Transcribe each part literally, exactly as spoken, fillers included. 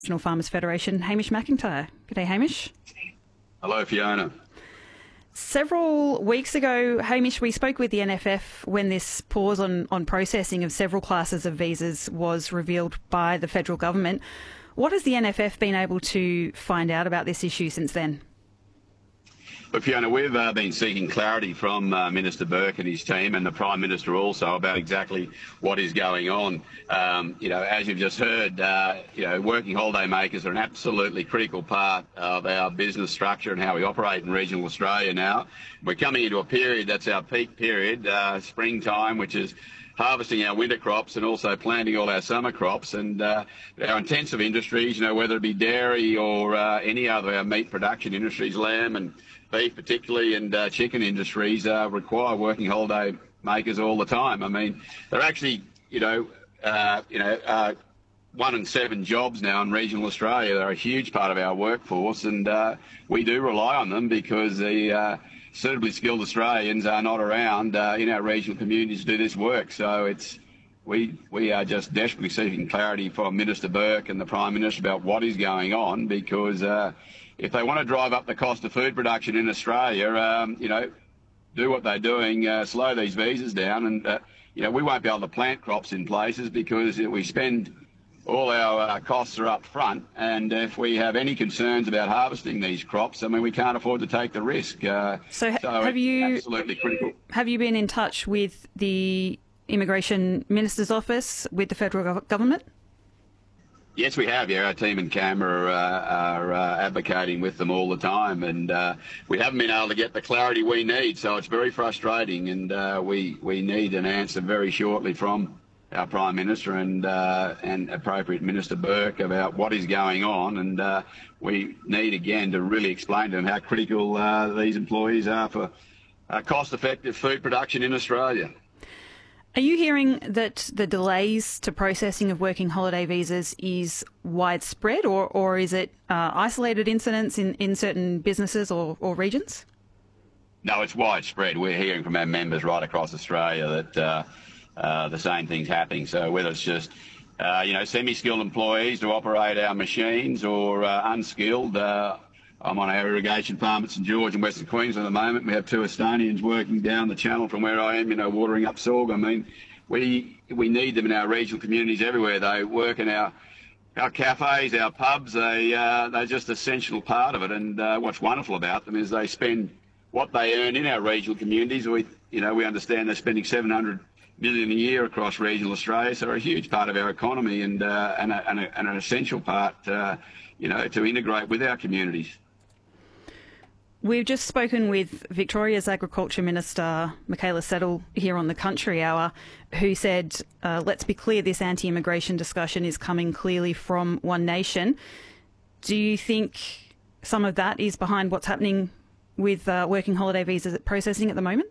National Farmers Federation, Hamish McIntyre. G'day, Hamish. Hello, Fiona. Several weeks ago, Hamish, we spoke with the N F F when this pause on, on processing of several classes of visas was revealed by the federal government. What has the N F F been able to find out about this issue since then? But Fiona, we've uh, been seeking clarity from uh, Minister Burke and his team, and the Prime Minister also, about exactly what is going on. Um, you know, as you've just heard, uh, you know, working holiday makers are an absolutely critical part of our business structure and how we operate in regional Australia now. We're coming into a period that's our peak period, uh, springtime, which is harvesting our winter crops and also planting all our summer crops. And uh, our intensive industries, you know, whether it be dairy or uh, any other our meat production industries, lamb and beef particularly, and uh, chicken industries uh, require working holiday makers all the time. I mean, they're actually, you know, uh, you know, uh, one in seven jobs now in regional Australia. They're a huge part of our workforce, and uh, we do rely on them because the uh, suitably skilled Australians are not around uh, in our regional communities to do this work. So it's we we are just desperately seeking clarity from Minister Burke and the Prime Minister about what is going on, because uh, if they want to drive up the cost of food production in Australia, um, you know, do what they're doing, uh, slow these visas down, and uh, you know, we won't be able to plant crops in places because we spend all our uh, costs are up front, and if we have any concerns about harvesting these crops, I mean, we can't afford to take the risk. Uh, so, so have you absolutely critical. Have you been in touch with the Immigration Minister's office, with the federal government? Yes, we have. Yeah, our team in Canberra uh, are uh, advocating with them all the time, and uh, we haven't been able to get the clarity we need. So it's very frustrating, and uh, we we need an answer very shortly from our Prime Minister and uh, and appropriate Minister Burke about what is going on, and uh, we need again to really explain to them how critical uh, these employees are for uh, cost-effective food production in Australia. Are you hearing that the delays to processing of working holiday visas is widespread, or, or is it uh, isolated incidents in, in certain businesses or, or regions? No, it's widespread. We're hearing from our members right across Australia that uh, uh, the same thing's happening. So whether it's just uh, you know, semi-skilled employees to operate our machines, or uh, unskilled, uh, I'm on our irrigation farm at St George in Western Queensland at the moment. We have two Estonians working down the channel from where I am, you know, watering up sorghum. I mean, we we need them in our regional communities everywhere. They work in our our cafes, our pubs. They uh, they're just an essential part of it. And uh, what's wonderful about them is they spend what they earn in our regional communities. We you know we understand they're spending seven hundred million a year across regional Australia, so they're a huge part of our economy, and uh, and, a, and, a, and an essential part, uh, you know, to integrate with our communities. We've just spoken with Victoria's Agriculture Minister, Michaela Settle, here on the Country Hour, who said, uh, let's be clear, this anti-immigration discussion is coming clearly from One Nation. Do you think some of that is behind what's happening with uh, working holiday visas processing at the moment?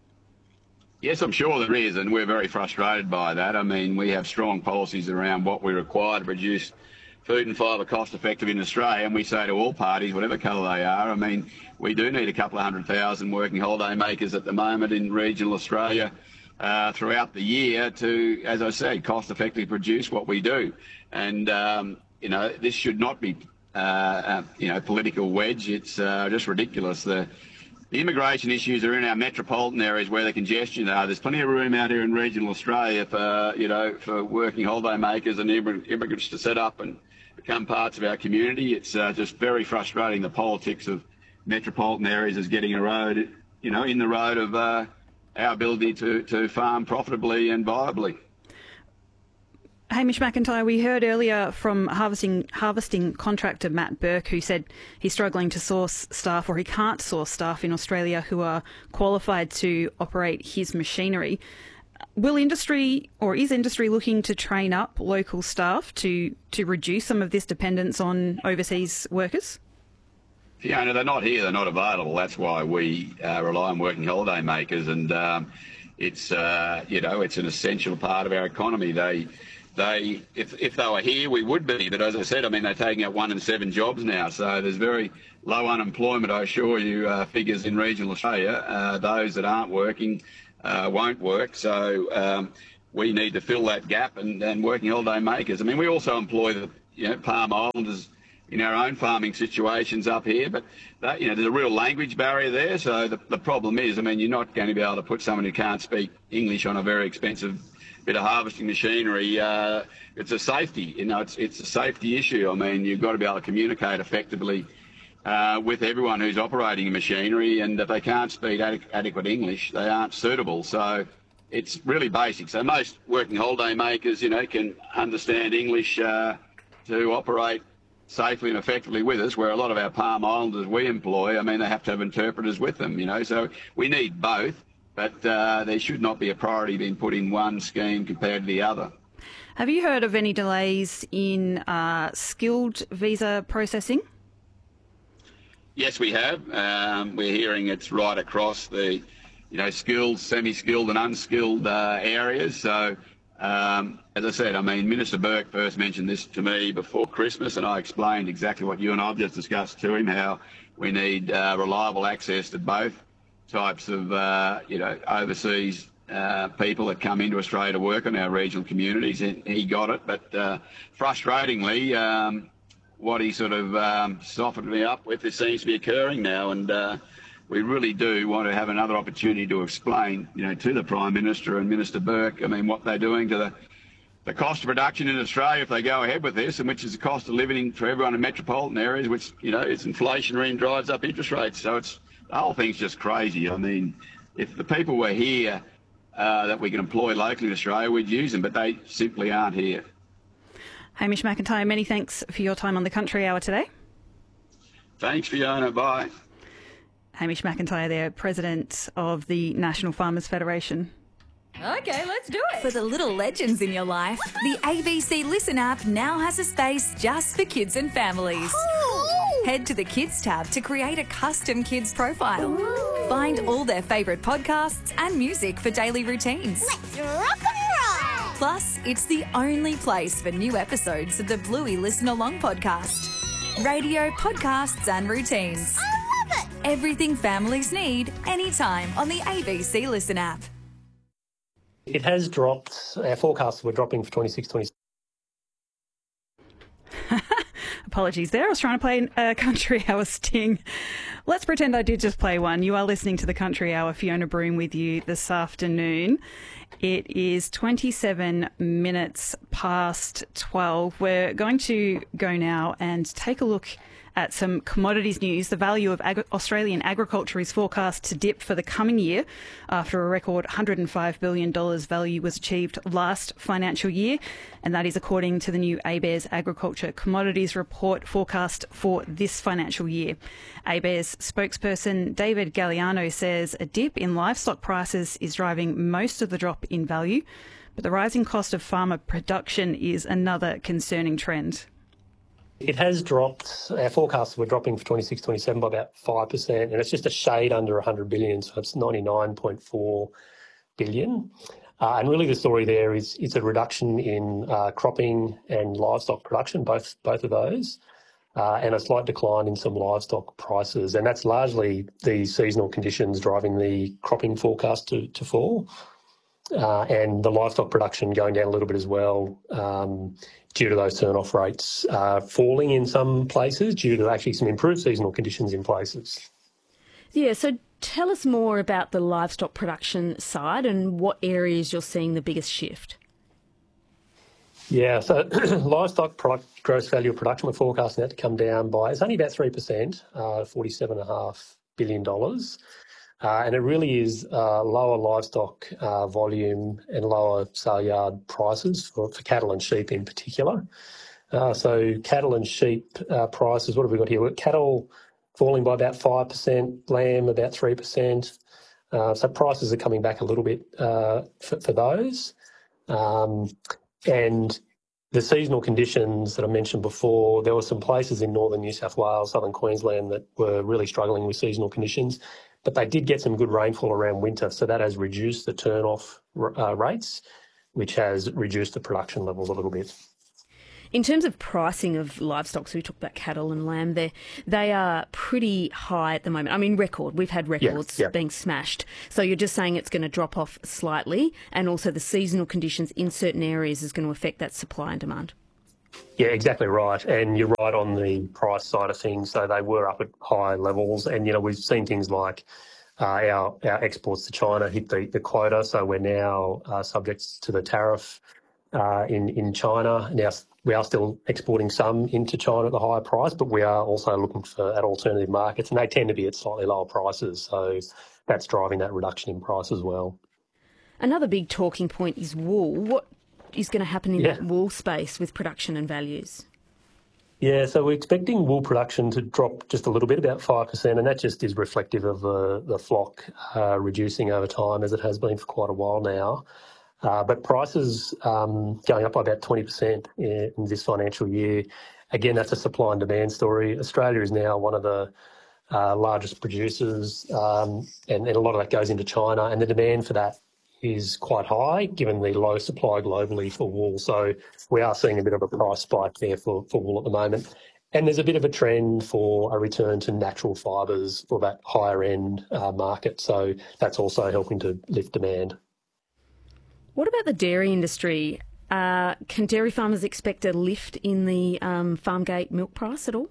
Yes, I'm sure there is, and we're very frustrated by that. I mean, we have strong policies around what we require to produce food and fibre cost effective in Australia, and we say to all parties, whatever colour they are, I mean, we do need a couple of hundred thousand working holiday makers at the moment in regional Australia uh, throughout the year to, as I say, cost effectively produce what we do. And, um, you know, this should not be, uh, uh, you know, political wedge. It's uh, just ridiculous. The, the immigration issues are in our metropolitan areas where the congestion are. There's plenty of room out here in regional Australia for, you know, for working holiday makers and immigrants to set up and become parts of our community. It's uh, just very frustrating. The politics of metropolitan areas is getting eroded, you know, in the road of uh, our ability to, to farm profitably and viably. Hamish McIntyre, we heard earlier from harvesting harvesting contractor Matt Burke, who said he's struggling to source staff, or he can't source staff in Australia who are qualified to operate his machinery. Will industry, or is industry looking to train up local staff to, to reduce some of this dependence on overseas workers? Fiona, they're not here, they're not available. That's why we uh, rely on working holiday makers, and um, it's uh, you know it's an essential part of our economy. They they if if they were here, we would be, but as I said, I mean, they're taking out one in seven jobs now, so there's very low unemployment, I assure you, uh, figures in regional Australia. Uh, those that aren't working uh, won't work, so um, we need to fill that gap, and, and working holiday makers. I mean, we also employ the you know, Palm Islanders in our own farming situations up here, but that, you know, there's a real language barrier there. So the, the problem is, I mean, you're not going to be able to put someone who can't speak English on a very expensive bit of harvesting machinery. Uh, it's a safety, you know, it's it's a safety issue. I mean, you've got to be able to communicate effectively uh, with everyone who's operating machinery, and if they can't speak ad- adequate English, they aren't suitable. So it's really basic. So most working holiday makers, you know, can understand English uh, to operate safely and effectively with us, where a lot of our Palm Islanders we employ, I mean, they have to have interpreters with them, you know, so we need both, but uh, there should not be a priority being put in one scheme compared to the other. Have you heard of any delays in uh, skilled visa processing? Yes, we have. Um, we're hearing it's right across the, you know, skilled, semi-skilled and unskilled uh, areas. So, um, as I said, I mean, Minister Burke first mentioned this to me before Christmas, and I explained exactly what you and I have just discussed to him, how we need uh, reliable access to both types of, uh, you know, overseas uh, people that come into Australia to work in our regional communities. And he got it, but uh, frustratingly, um, what he sort of um, softened me up with, this seems to be occurring now, and uh, we really do want to have another opportunity to explain, you know, to the Prime Minister and Minister Burke, I mean, what they're doing to the, the cost of production in Australia if they go ahead with this, and which is the cost of living for everyone in metropolitan areas, which, you know, it's inflationary and drives up interest rates. So it's, the whole thing's just crazy. I mean, if the people were here uh, that we can employ locally in Australia, we'd use them, but they simply aren't here. Hamish McIntyre, many thanks for your time on the Country Hour today. Thanks, Fiona. Bye. Hamish McIntyre there, President of the National Farmers Federation. Okay, let's do it. For the little legends in your life, the A B C Listen app now has a space just for kids and families. Ooh. Head to the Kids tab to create a custom kids profile. Ooh. Find all their favourite podcasts and music for daily routines. Let's rock and roll. Plus, it's the only place for new episodes of the Bluey Listen Along podcast. Radio, podcasts and routines. I love it. Everything families need, anytime on the A B C Listen app. It has dropped. Our forecasts were dropping for twenty-six, twenty-seven. Apologies there. I was trying to play a Country Hour sting. Let's pretend I did just play one. You are listening to the Country Hour. Fiona Broom with you this afternoon. It is twenty-seven minutes past twelve. We're going to go now and take a look at some commodities news. The value of ag- Australian agriculture is forecast to dip for the coming year after a record one hundred five billion dollars value was achieved last financial year, and that is according to the new ABARES Agriculture Commodities Report forecast for this financial year. ABARES spokesperson David Galliano says a dip in livestock prices is driving most of the drop in value, but the rising cost of farmer production is another concerning trend. It has dropped. Our forecasts were dropping for twenty-six, twenty-seven by about five percent, and it's just a shade under one hundred billion, so it's ninety-nine point four billion. Uh, and really the story there is it's a reduction in uh, cropping and livestock production, both both of those, uh, and a slight decline in some livestock prices. And that's largely the seasonal conditions driving the cropping forecast to, to fall. Uh, and the livestock production going down a little bit as well um, due to those turn-off rates uh, falling in some places due to actually some improved seasonal conditions in places. Yeah, so tell us more about the livestock production side and what areas you're seeing the biggest shift. Yeah, so livestock product, gross value of production, we're forecasting that to come down by, it's only about three percent, uh, forty-seven point five billion dollars. Uh, and it really is uh, lower livestock uh, volume and lower sale yard prices for, for cattle and sheep in particular. Uh, so cattle and sheep uh, prices, what have we got here? We've got cattle falling by about five percent, lamb about three percent. Uh, so prices are coming back a little bit uh, for, for those. Um, and the seasonal conditions that I mentioned before, there were some places in northern New South Wales, southern Queensland that were really struggling with seasonal conditions. But they did get some good rainfall around winter, so that has reduced the turn-off uh, rates, which has reduced the production levels a little bit. In terms of pricing of livestock, so we talked about cattle and lamb there, they are pretty high at the moment. I mean, record. We've had records yeah, yeah. being smashed. So you're just saying it's going to drop off slightly, and also the seasonal conditions in certain areas is going to affect that supply and demand. Yeah, exactly right. And you're right on the price side of things. So they were up at high levels. And, you know, we've seen things like uh, our, our exports to China hit the, the quota. So we're now uh, subject to the tariff uh, in, in China. Now, we are still exporting some into China at the higher price, but we are also looking for at alternative markets, and they tend to be at slightly lower prices. So that's driving that reduction in price as well. Another big talking point is wool. What is going to happen in Yeah. that wool space with production and values? Yeah, so we're expecting wool production to drop just a little bit, about five percent, and that just is reflective of the, the flock uh, reducing over time, as it has been for quite a while now. Uh, but prices um, going up by about twenty percent in, in this financial year. Again, that's a supply and demand story. Australia is now one of the uh, largest producers, um, and, and a lot of that goes into China, and the demand for that is quite high given the low supply globally for wool. So we are seeing a bit of a price spike there for, for wool at the moment. And there's a bit of a trend for a return to natural fibres for that higher end uh, market. So that's also helping to lift demand. What about the dairy industry? Uh, can dairy farmers expect a lift in the um, farm gate milk price at all?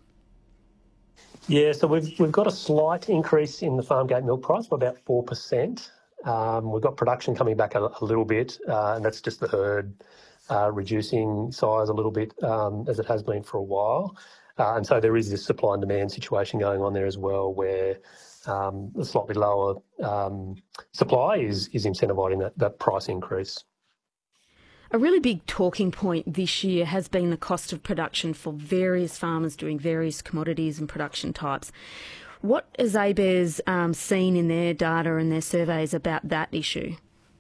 Yeah, so we've we've got a slight increase in the farm gate milk price by about four percent. Um, we've got production coming back a, a little bit, uh, and that's just the herd uh, reducing size a little bit, um, as it has been for a while. Uh, and so there is this supply and demand situation going on there as well, where um, the slightly lower um, supply is is incentivising that, that price increase. A really big talking point this year has been the cost of production for various farmers doing various commodities and production types. What has ABARES um, seen in their data and their surveys about that issue?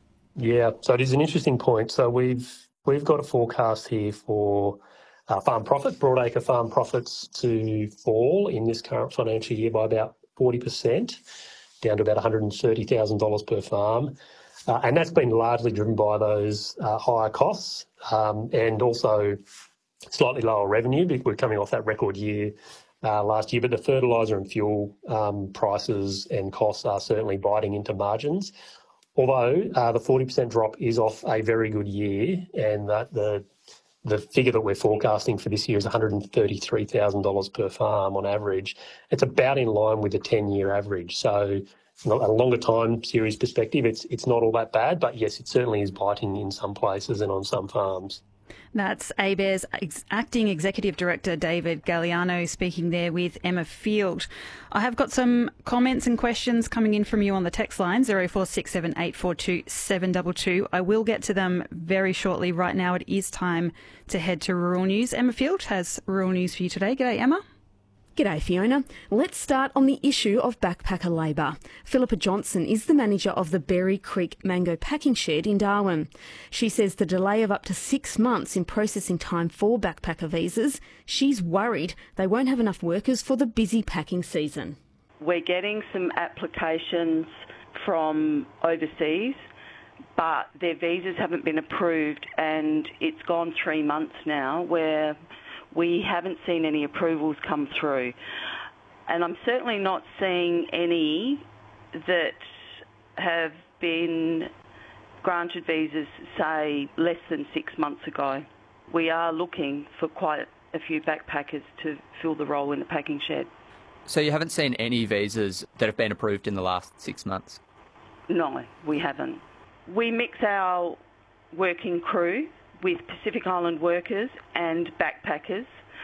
Yeah, so it is an interesting point. So we've we've got a forecast here for uh, farm profit, broadacre farm profits to fall in this current financial year by about forty percent, down to about one hundred thirty thousand dollars per farm. Uh, and that's been largely driven by those uh, higher costs um, and also slightly lower revenue. We're coming off that record year uh, last year, but the fertiliser and fuel um, prices and costs are certainly biting into margins. Although uh, the forty percent drop is off a very good year, and that the the figure that we're forecasting for this year is one hundred thirty-three thousand dollars per farm on average. It's about in line with the ten-year average. So from a longer time series perspective, it's it's not all that bad, but yes, it certainly is biting in some places and on some farms. That's ABARES ex- Acting Executive Director David Galliano speaking there with Emma Field. I have got some comments and questions coming in from you on the text line, zero four six seven eight four two seven two two. I will get to them very shortly. Right now it is time to head to Rural News. Emma Field has Rural News for you today. G'day, Emma. G'day, Fiona. Let's start on the issue of backpacker labour. Philippa Johnson is the manager of the Berry Creek Mango Packing Shed in Darwin. She says the delay of up to six months in processing time for backpacker visas, she's worried they won't have enough workers for the busy packing season. We're getting some applications from overseas, but their visas haven't been approved, and it's gone three months now where we haven't seen any approvals come through. And I'm certainly not seeing any that have been granted visas, say, less than six months ago. We are looking for quite a few backpackers to fill the role in the packing shed. So you haven't seen any visas that have been approved in the last six months? No, we haven't. We mix our working crew with Pacific Island workers and backpackers.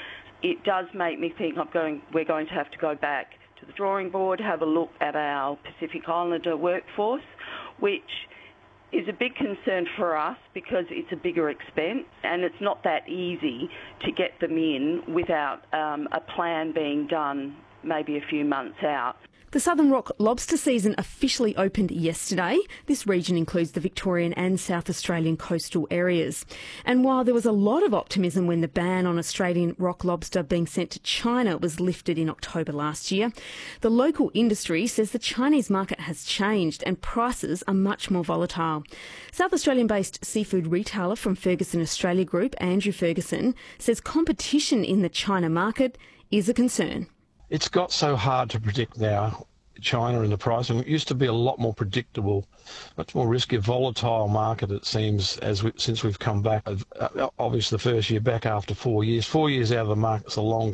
It does make me think I'm going, we're going to have to go back to the drawing board, have a look at our Pacific Islander workforce, which is a big concern for us because it's a bigger expense and it's not that easy to get them in without um, a plan being done maybe a few months out. The Southern Rock lobster season officially opened yesterday. This region includes the Victorian and South Australian coastal areas. And while there was a lot of optimism when the ban on Australian rock lobster being sent to China was lifted in October last year, the local industry says the Chinese market has changed and prices are much more volatile. South Australian-based seafood retailer from Ferguson Australia Group, Andrew Ferguson, says competition in the China market is a concern. It's got so hard to predict now China and the pricing. It used to be a lot more predictable, much more risky, volatile market, it seems, as we, since we've come back. Uh, obviously, the first year back after four years. Four years out of the market's a long